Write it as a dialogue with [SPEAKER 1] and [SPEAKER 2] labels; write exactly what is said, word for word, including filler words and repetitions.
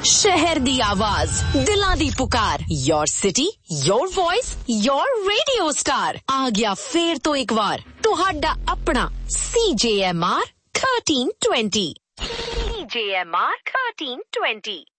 [SPEAKER 1] शहर दी आवाज, दिलां दी पुकार, your city, your voice, your radio star. आ गया फेर तो एक बार तुहाडा अपना सी जे एम आर थर्टीन ट्वेंटी। सी जे एम आर थर्टीन ट्वेंटी।